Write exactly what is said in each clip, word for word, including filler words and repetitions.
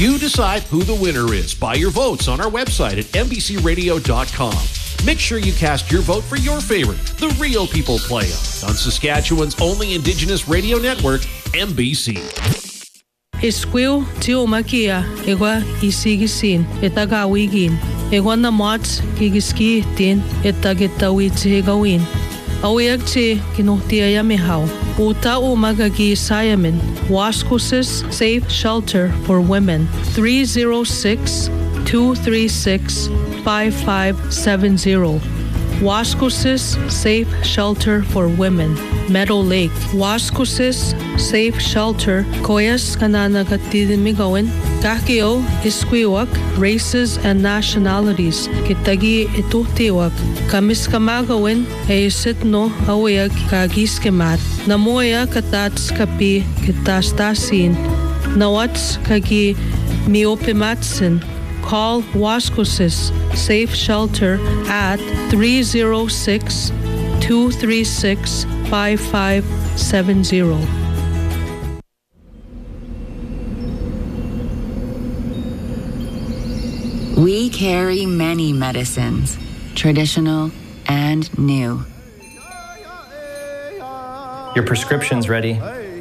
You decide who the winner is by your votes on our website at N B C radio dot com. Make sure you cast your vote for your favorite, The Real People Play-Out, on Saskatchewan's only Indigenous radio network, N B C. Esquil tio makia egwa isigisin etagawigin egwa na mats gigiski tin etagetawi tigawin awiag ti kinuhtia yamihau uta umagagi sayamin Wascosis Safe Shelter for Women three oh six, two three six, five five seven zero. Wascosis Safe Shelter for Women, Meadow Lake. Wascosis Safe Shelter, koyas kanana katidimigawin, kakio isquiwak, races and nationalities, kitagi ituhtiwak, kamis kamagawin, ayisitno awayag kagiskemat, namoya katats kapi kitastasin, nawats kagi miopimatsin. Call Wascosis Safe Shelter at three oh six, two three six, five five seven zero. We carry many medicines, traditional and new. Your prescription's ready.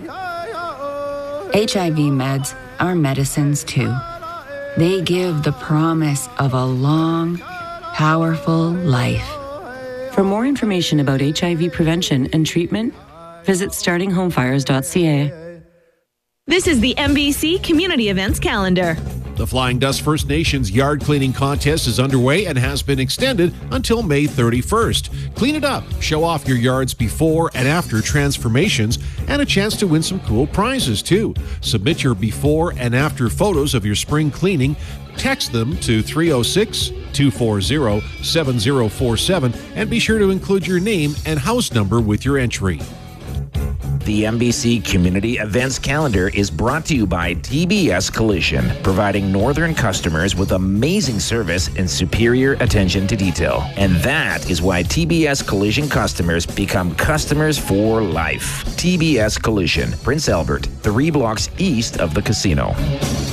H I V meds are medicines too. They give the promise of a long, powerful life. For more information about H I V prevention and treatment, visit starting home fires dot c a. This is the N B C Community Events Calendar. The Flying Dust First Nations Yard Cleaning Contest is underway and has been extended until May thirty-first. Clean it up, show off your yards before and after transformations, and a chance to win some cool prizes too. Submit your before and after photos of your spring cleaning. Text them to three oh six, two four zero, seven zero four seven and be sure to include your name and house number with your entry. The N B C Community Events Calendar is brought to you by T B S Collision, providing northern customers with amazing service and superior attention to detail. And that is why T B S Collision customers become customers for life. T B S Collision, Prince Albert, three blocks east of the casino.